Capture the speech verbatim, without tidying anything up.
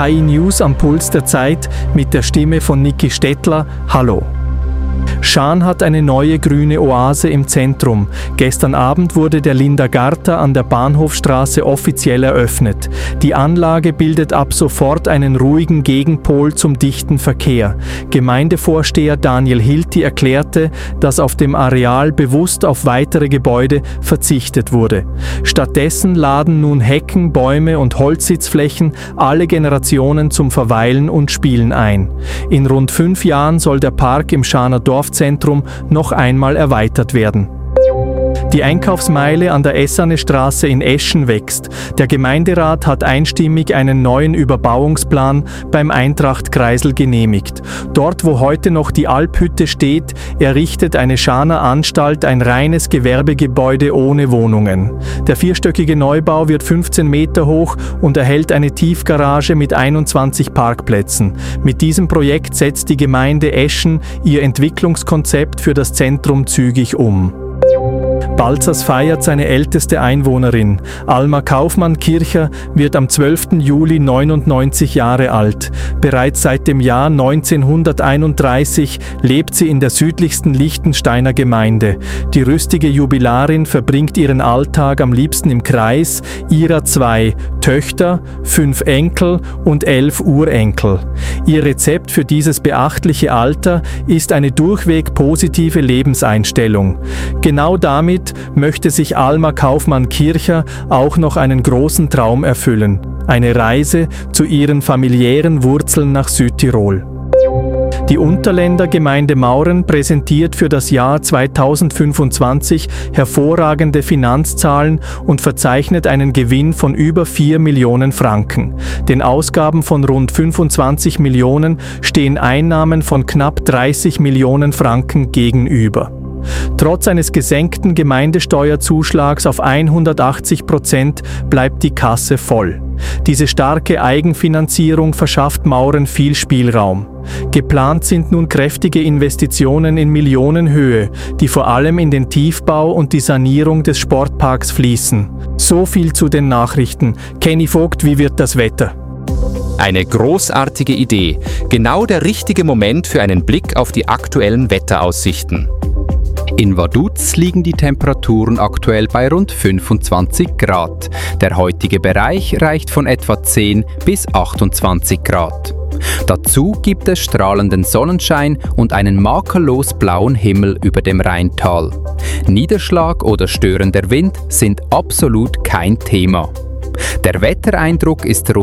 K I News am Puls der Zeit mit der Stimme von Niki Stettler. Hallo. Schaan hat eine neue grüne Oase im Zentrum. Gestern Abend wurde der Linda Garta an der Bahnhofstraße offiziell eröffnet. Die Anlage bildet ab sofort einen ruhigen Gegenpol zum dichten Verkehr. Gemeindevorsteher Daniel Hilti erklärte, dass auf dem Areal bewusst auf weitere Gebäude verzichtet wurde. Stattdessen laden nun Hecken, Bäume und Holzsitzflächen alle Generationen zum Verweilen und Spielen ein. In rund fünf Jahren soll der Park im Schaaner Dorfzentrum noch einmal erweitert werden. Die Einkaufsmeile an der Essanestraße in Eschen wächst. Der Gemeinderat hat einstimmig einen neuen Überbauungsplan beim Eintracht-Kreisel genehmigt. Dort, wo heute noch die Alphütte steht, errichtet eine Schaaner Anstalt ein reines Gewerbegebäude ohne Wohnungen. Der vierstöckige Neubau wird fünfzehn Meter hoch und erhält eine Tiefgarage mit einundzwanzig Parkplätzen. Mit diesem Projekt setzt die Gemeinde Eschen ihr Entwicklungskonzept für das Zentrum zügig um. Balzers feiert seine älteste Einwohnerin. Alma Kaufmann-Kircher wird am zwölften Juli neunundneunzig Jahre alt. Bereits seit dem Jahr neunzehnhunderteinunddreißig lebt sie in der südlichsten Liechtensteiner Gemeinde. Die rüstige Jubilarin verbringt ihren Alltag am liebsten im Kreis ihrer zwei Töchter, fünf Enkel und elf Urenkel. Ihr Rezept für dieses beachtliche Alter ist eine durchweg positive Lebenseinstellung. Genau damit möchte sich Alma Kaufmann-Kircher auch noch einen großen Traum erfüllen: eine Reise zu ihren familiären Wurzeln nach Südtirol. Die Unterländer Gemeinde Mauren präsentiert für das Jahr zweitausendfünfundzwanzig hervorragende Finanzzahlen und verzeichnet einen Gewinn von über vier Millionen Franken. Den Ausgaben von rund fünfundzwanzig Millionen stehen Einnahmen von knapp dreißig Millionen Franken gegenüber. Trotz eines gesenkten Gemeindesteuerzuschlags auf hundertachtzig Prozent bleibt die Kasse voll. Diese starke Eigenfinanzierung verschafft Mauren viel Spielraum. Geplant sind nun kräftige Investitionen in Millionenhöhe, die vor allem in den Tiefbau und die Sanierung des Sportparks fließen. So viel zu den Nachrichten. Kenny Vogt, wie wird das Wetter? Eine großartige Idee. Genau der richtige Moment für einen Blick auf die aktuellen Wetteraussichten. In Vaduz liegen die Temperaturen aktuell bei rund fünfundzwanzig Grad. Der heutige Bereich reicht von etwa zehn bis achtundzwanzig Grad. Dazu gibt es strahlenden Sonnenschein und einen makellos blauen Himmel über dem Rheintal. Niederschlag oder störender Wind sind absolut kein Thema. Der Wettereindruck ist rund